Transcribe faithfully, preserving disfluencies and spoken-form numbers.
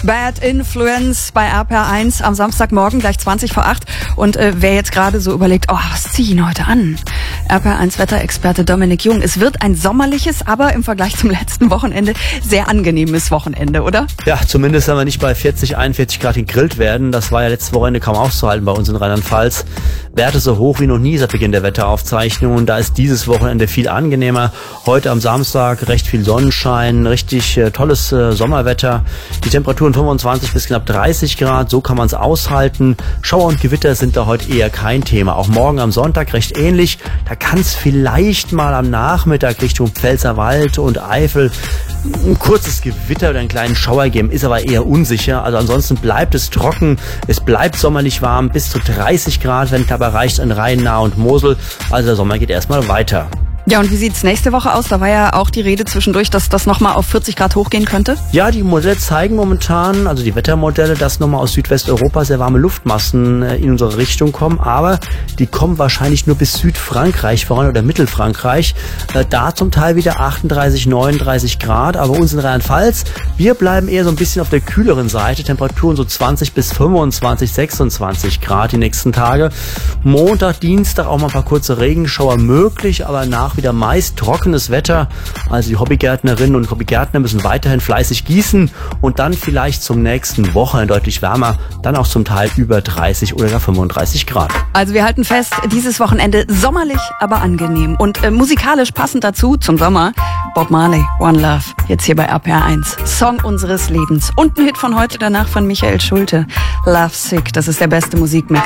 Bad Influence bei R P R eins am Samstagmorgen gleich zwanzig vor acht. Und äh, wer jetzt gerade so überlegt, oh, was ziehe ich ihn heute an? R P R eins Wetterexperte Dominik Jung. Es wird ein sommerliches, aber im Vergleich zum letzten Wochenende sehr angenehmes Wochenende, oder? Ja, zumindest wenn wir nicht bei vierzig, einundvierzig Grad gegrillt werden. Das war ja letztes Wochenende kaum auszuhalten bei uns in Rheinland-Pfalz. Werte so hoch wie noch nie seit Beginn der Wetteraufzeichnung. Und da ist dieses Wochenende viel angenehmer. Heute am Samstag recht viel Sonnenschein, richtig äh, tolles äh, Sommerwetter. Die Temperaturen fünfundzwanzig bis knapp dreißig Grad, so kann man es aushalten. Schauer und Gewitter sind da heute eher kein Thema. Auch morgen am Sonntag recht ähnlich. Da kann es vielleicht mal am Nachmittag Richtung Pfälzerwald und Eifel ein kurzes Gewitter oder einen kleinen Schauer geben, ist aber eher unsicher. Also ansonsten bleibt es trocken, es bleibt sommerlich warm, bis zu dreißig Grad, wenn knapp erreicht an Rhein, Nahe und Mosel. Also der Sommer geht erstmal weiter. Ja, und wie sieht's nächste Woche aus? Da war ja auch die Rede zwischendurch, dass das nochmal auf vierzig Grad hochgehen könnte. Ja, die Modelle zeigen momentan, also die Wettermodelle, dass nochmal aus Südwesteuropa sehr warme Luftmassen in unsere Richtung kommen. Aber die kommen wahrscheinlich nur bis Südfrankreich voran oder Mittelfrankreich. Da zum Teil wieder achtunddreißig, neununddreißig Grad. Aber uns in Rheinland-Pfalz, wir bleiben eher so ein bisschen auf der kühleren Seite. Temperaturen so zwanzig bis fünfundzwanzig, sechsundzwanzig Grad die nächsten Tage. Montag, Dienstag auch mal ein paar kurze Regenschauer möglich, aber nach wieder meist trockenes Wetter. Also die Hobbygärtnerinnen und Hobbygärtner müssen weiterhin fleißig gießen und dann vielleicht zum nächsten Wochenende deutlich wärmer, dann auch zum Teil über dreißig oder gar fünfunddreißig Grad. Also wir halten fest, dieses Wochenende sommerlich, aber angenehm. Und äh, musikalisch passend dazu zum Sommer, Bob Marley, One Love, jetzt hier bei R P R eins. Song unseres Lebens. Und ein Hit von heute, danach von Michael Schulte. Love Sick, das ist der beste Musikmix.